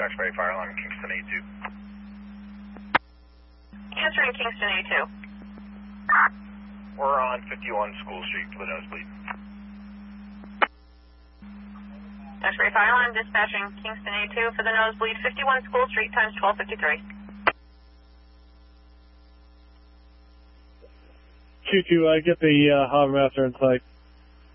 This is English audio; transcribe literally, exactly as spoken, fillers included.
Duxbury Fire Alarm, Kingston A two. Answering Kingston A two. We're on fifty-one School Street for the nosebleed. Duxbury Fire Alarm dispatching Kingston A two for the nosebleed, fifty-one School Street times twelve fifty-three. Q two, I get the uh, Harbor Master in sight.